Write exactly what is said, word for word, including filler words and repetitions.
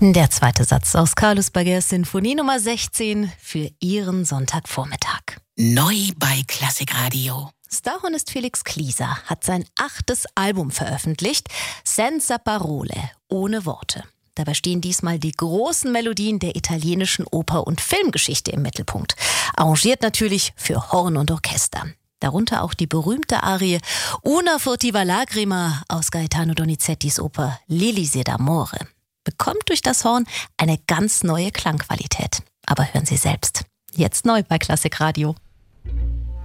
Der zweite Satz aus Carlos Bagers Sinfonie Nummer sechzehn für Ihren Sonntagvormittag. Neu bei Klassikradio. Starhornist Felix Klieser hat sein achtes Album veröffentlicht, Senza Parole, ohne Worte. Dabei stehen diesmal die großen Melodien der italienischen Oper- und Filmgeschichte im Mittelpunkt. Arrangiert natürlich für Horn und Orchester. Darunter auch die berühmte Arie Una furtiva lagrima aus Gaetano Donizettis Oper L'Elisir d'Amore. Bekommt durch das Horn eine ganz neue Klangqualität. Aber hören Sie selbst. Jetzt neu bei Klassikradio.